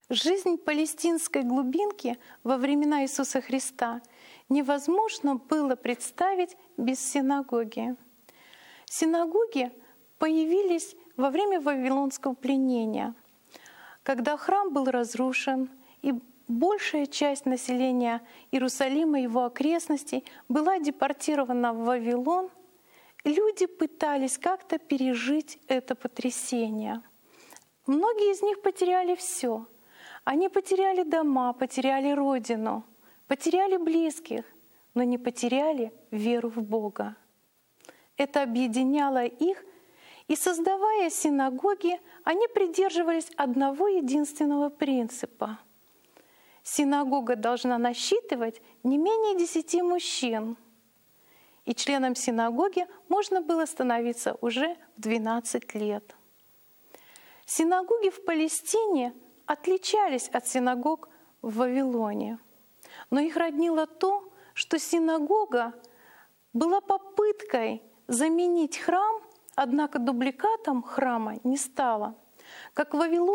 Жизнь палестинской глубинки во времена Иисуса Христа невозможно было представить без синагоги. Синагоги появились во время Вавилонского пленения, когда храм был разрушен, и большая часть населения Иерусалима и его окрестностей была депортирована в Вавилон. Люди пытались как-то пережить это потрясение. Многие из них потеряли все. Они потеряли дома, потеряли родину, потеряли близких, но не потеряли веру в Бога. Это объединяло их, и, создавая синагоги, они придерживались одного единственного принципа. Синагога должна насчитывать не менее 10 мужчин, и членом синагоги можно было становиться уже в 12 лет. Синагоги в Палестине отличались от синагог в Вавилоне, но их роднило то, что синагога была попыткой заменить храм, однако дубликатом храма не стала. Как в Вавилоне